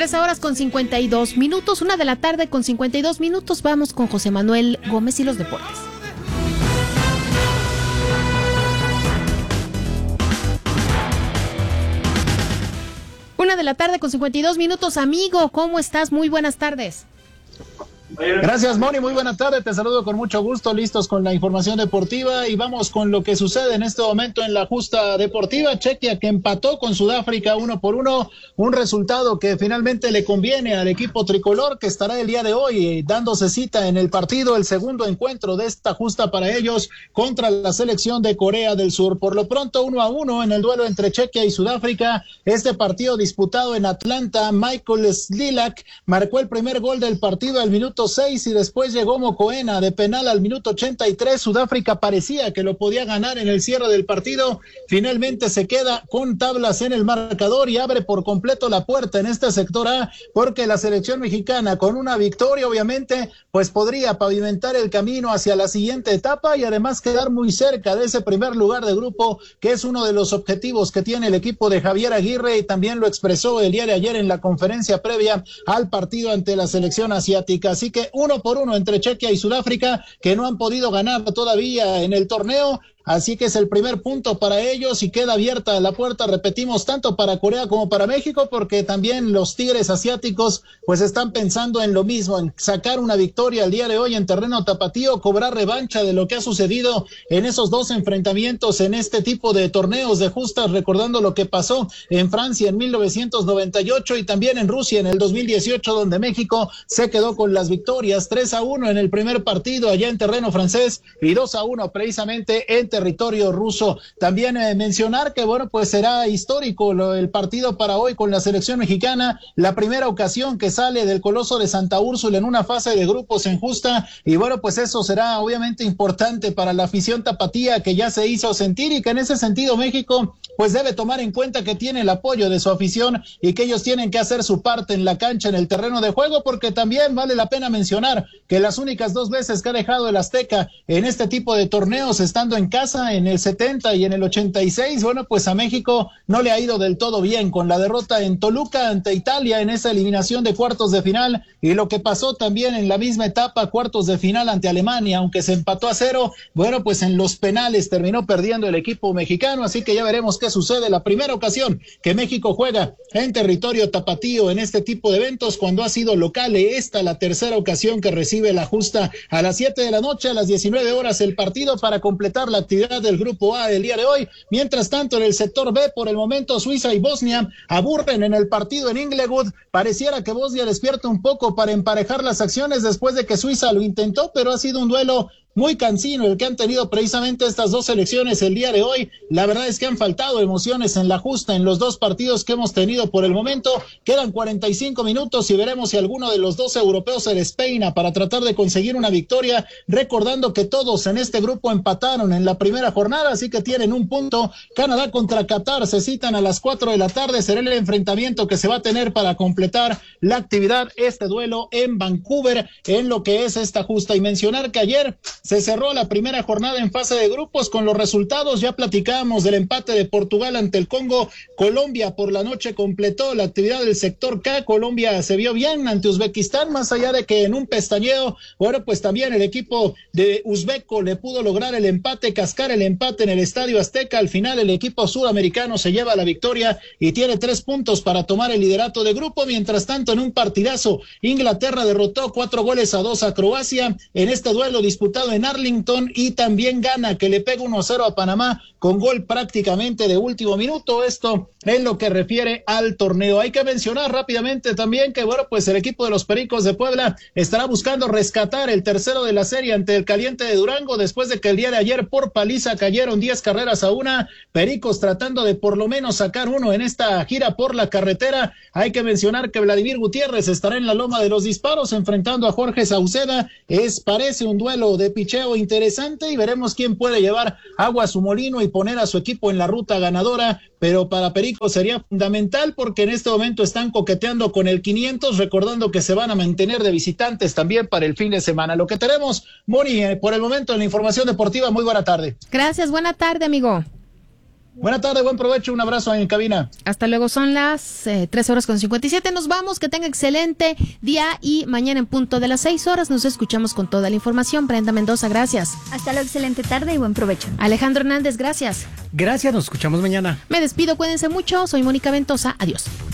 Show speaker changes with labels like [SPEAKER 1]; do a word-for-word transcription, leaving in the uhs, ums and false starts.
[SPEAKER 1] tres horas con cincuenta y dos minutos, una de la tarde con cincuenta y dos minutos. Vamos con José Manuel Gómez y los deportes. Una de la tarde con cincuenta y dos minutos, amigo, ¿cómo estás? Muy buenas tardes.
[SPEAKER 2] Gracias, Moni, muy buena tarde, te saludo con mucho gusto, listos con la información deportiva y vamos con lo que sucede en este momento en la justa deportiva. Chequia que empató con Sudáfrica uno por uno, un resultado que finalmente le conviene al equipo tricolor, que estará el día de hoy dándose cita en el partido, el segundo encuentro de esta justa para ellos contra la selección de Corea del Sur. Por lo pronto uno a uno en el duelo entre Chequia y Sudáfrica, este partido disputado en Atlanta. Michael Slilak marcó el primer gol del partido al minuto seis y después llegó Mokoena de penal al minuto ochenta y tres. Sudáfrica parecía que lo podía ganar en el cierre del partido, finalmente se queda con tablas en el marcador y abre por completo la puerta en este sector A, porque la selección mexicana con una victoria obviamente pues podría pavimentar el camino hacia la siguiente etapa y además quedar muy cerca de ese primer lugar de grupo, que es uno de los objetivos que tiene el equipo de Javier Aguirre, y también lo expresó el día de ayer en la conferencia previa al partido ante la selección asiática. Así que uno por uno entre Chequia y Sudáfrica, que no han podido ganar todavía en el torneo. Así que es el primer punto para ellos y queda abierta la puerta, repetimos, tanto para Corea como para México, porque también los Tigres asiáticos pues están pensando en lo mismo, en sacar una victoria el día de hoy en terreno tapatío, cobrar revancha de lo que ha sucedido en esos dos enfrentamientos en este tipo de torneos de justas, recordando lo que pasó en Francia en mil novecientos noventa y ocho y también en Rusia en el dos mil dieciocho, donde México se quedó con las victorias, tres a uno en el primer partido allá en terreno francés y dos a uno precisamente en territorio ruso. También eh, mencionar que bueno, pues será histórico lo, el partido para hoy con la selección mexicana, la primera ocasión que sale del Coloso de Santa Úrsula en una fase de grupos en justa, y bueno, pues eso será obviamente importante para la afición tapatía, que ya se hizo sentir, y que en ese sentido México pues debe tomar en cuenta que tiene el apoyo de su afición y que ellos tienen que hacer su parte en la cancha, en el terreno de juego, porque también vale la pena mencionar que las únicas dos veces que ha dejado el Azteca en este tipo de torneos, estando en casa en el setenta y en el ochenta y seis, bueno, pues a México no le ha ido del todo bien, con la derrota en Toluca ante Italia en esa eliminación de cuartos de final, y lo que pasó también en la misma etapa, cuartos de final ante Alemania, aunque se empató a cero, bueno, pues en los penales terminó perdiendo el equipo mexicano, así que ya veremos qué sucede. La primera ocasión que México juega en territorio tapatío en este tipo de eventos, cuando ha sido local, esta la tercera ocasión que recibe la justa a las siete de la noche, a las diecinueve horas el partido para completar la actividad del grupo A del día de hoy. Mientras tanto, en el sector B, por el momento Suiza y Bosnia aburren en el partido en Inglewood. Pareciera que Bosnia despierta un poco para emparejar las acciones después de que Suiza lo intentó, pero ha sido un duelo muy cansino el que han tenido precisamente estas dos selecciones el día de hoy. La verdad es que han faltado emociones en la justa en los dos partidos que hemos tenido por el momento. Quedan cuarenta y cinco minutos y veremos si alguno de los dos europeos se despeina para tratar de conseguir una victoria, recordando que todos en este grupo empataron en la primera jornada, así que tienen un punto. Canadá contra Qatar se citan a las cuatro de la tarde, será el enfrentamiento que se va a tener para completar la actividad, este duelo en Vancouver, en lo que es esta justa. Y mencionar que ayer se cerró la primera jornada en fase de grupos con los resultados. Ya platicábamos del empate de Portugal ante el Congo. Colombia por la noche completó la actividad del sector K. Colombia se vio bien ante Uzbekistán, más allá de que en un pestañeo, bueno, pues también el equipo de uzbeco le pudo lograr el empate, cascar el empate en el Estadio Azteca. Al final el equipo sudamericano se lleva la victoria y tiene tres puntos para tomar el liderato de grupo. Mientras tanto, en un partidazo, Inglaterra derrotó cuatro goles a dos a Croacia en este duelo disputado en Arlington, y también gana, que le pega uno a cero a Panamá con gol prácticamente de último minuto. Esto en lo que refiere al torneo. Hay que mencionar rápidamente también que bueno, pues el equipo de los Pericos de Puebla estará buscando rescatar el tercero de la serie ante el Caliente de Durango, después de que el día de ayer por paliza cayeron diez carreras a una. Pericos tratando de por lo menos sacar uno en esta gira por la carretera. Hay que mencionar que Vladimir Gutiérrez estará en la loma de los disparos enfrentando a Jorge Sauceda. Es, parece un duelo de picheo interesante y veremos quién puede llevar agua a su molino y poner a su equipo en la ruta ganadora, pero para Pericos sería fundamental porque en este momento están coqueteando con el quinientos, recordando que se van a mantener de visitantes también para el fin de semana. Lo que tenemos, Moni, eh, por el momento en la información deportiva. Muy buena tarde.
[SPEAKER 1] Gracias, buena tarde, amigo.
[SPEAKER 2] Buena tarde, buen provecho, un abrazo en cabina.
[SPEAKER 1] Hasta luego, son las eh, tres horas con cincuenta y siete. Nos vamos, que tenga excelente día y mañana en punto de las seis horas nos escuchamos con toda la información. Brenda Mendoza, gracias.
[SPEAKER 3] Hasta luego, excelente tarde y buen provecho.
[SPEAKER 1] Alejandro Hernández, gracias.
[SPEAKER 4] Gracias, nos escuchamos mañana.
[SPEAKER 1] Me despido, cuídense mucho. Soy Mónica Ventosa, adiós.